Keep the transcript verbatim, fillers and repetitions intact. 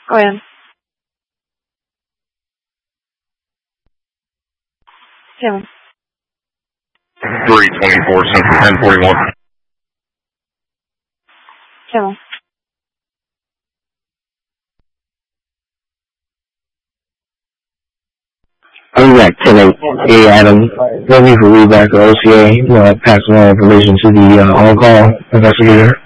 Go ahead. Tim. three twenty-four, Central ten forty-one. Tim. I'm back ten eight. Hey, Adam. Thank you for readback to O C A. You want to pass along information to the uh, on-call investigator.